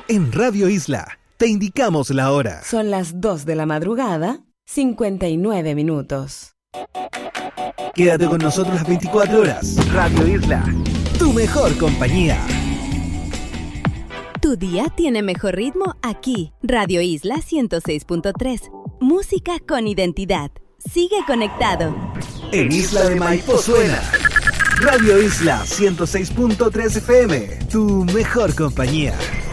En Radio Isla, te indicamos la hora. Son las 2 de la madrugada, 59 minutos. Quédate con nosotros las 24 horas. Radio Isla, tu mejor compañía. Tu día tiene mejor ritmo aquí. Radio Isla 106.3. Música con identidad. Sigue conectado. En Isla de Maipo suena Radio Isla 106.3 FM, tu mejor compañía.